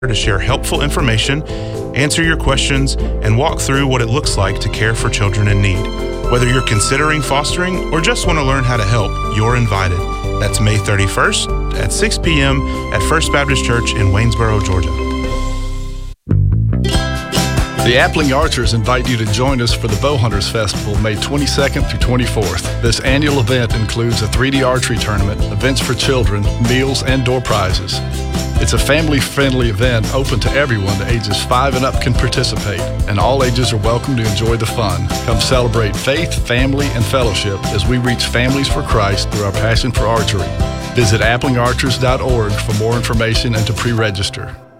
to share helpful information, answer your questions, and walk through what it looks like to care for children in need. Whether you're considering fostering or just want to learn how to help, you're invited. That's May 31st at 6 p.m. at First Baptist Church in Waynesboro, Georgia. The Appling Archers invite you to join us for the Bowhunters Festival, May 22nd through 24th. This annual event includes a 3D archery tournament, events for children, meals, and door prizes. It's a family-friendly event open to everyone. The ages 5 and up can participate, and all ages are welcome to enjoy the fun. Come celebrate faith, family, and fellowship as we reach families for Christ through our passion for archery. Visit applingarchers.org for more information and to pre-register.